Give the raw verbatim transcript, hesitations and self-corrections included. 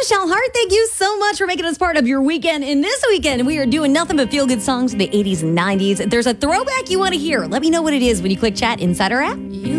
Michelle Hart, thank you so much for making us part of your weekend. And this weekend, we are doing nothing but feel-good songs of the eighties and nineties. If there's a throwback you want to hear, let me know what it is when you click chat inside our app.